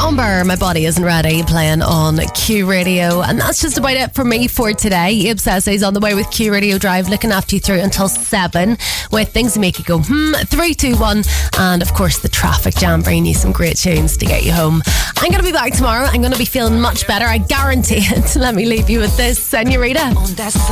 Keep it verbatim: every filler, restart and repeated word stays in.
Umber, My Body Isn't Ready, playing on Q Radio. And that's just about it for me for today. Abe Sesay's on the way with Q Radio Drive, looking after you through until seven with things to make you go, hmm, three, two, one. And of course, the traffic jam, bringing you some great tunes to get you home. I'm going to be back tomorrow. I'm going to be feeling much better. I guarantee it. Let me leave you with this, Senorita.